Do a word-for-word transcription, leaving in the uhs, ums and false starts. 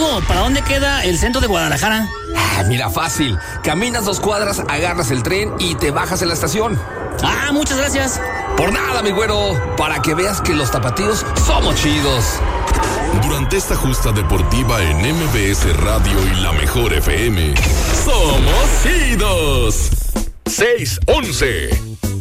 amigo, ¿para dónde queda el centro de Guadalajara? Ah, mira, fácil. Caminas dos cuadras, agarras el tren y te bajas en la estación. Ah, muchas gracias. Por nada, mi güero. Para que veas que los tapatíos somos chidos. Durante esta justa deportiva en M B S Radio y la Mejor F M, somos chidos. seis once.